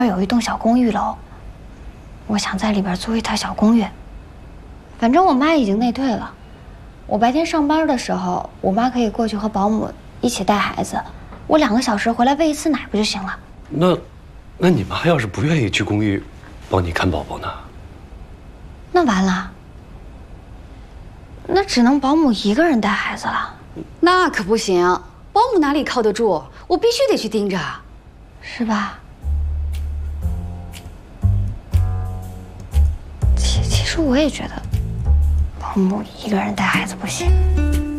有一栋小公寓楼，我想在里边租一套小公寓。反正我妈已经内退了，我白天上班的时候，我妈可以过去和保姆一起带孩子，我2个小时回来喂一次奶不就行了？ 那你妈要是不愿意去公寓帮你看宝宝呢？ 那完了，那只能保姆一个人带孩子了。 那可不行，保姆哪里靠得住？我必须得去盯着， 是吧？其实我也觉得，保姆一个人带孩子不行。